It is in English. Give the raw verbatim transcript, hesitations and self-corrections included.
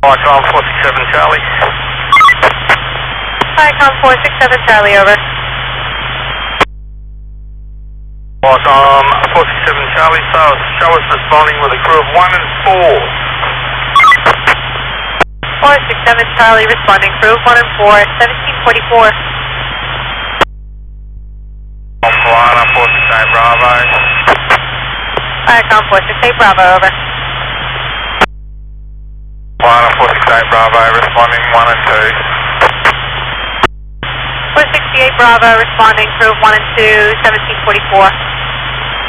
Icon four six seven Charlie. Icon four six seven Charlie, over. Icon four six seven Charlie, so show us responding with a crew of one and four. four six seven Charlie, responding crew of one and four, seventeen forty-four. Polana four six eight Bravo. Icon four six eight Bravo, over. Polana four six eight Bravo, responding one and two. four sixty-eight Bravo, responding crew of one and two, seventeen forty-four.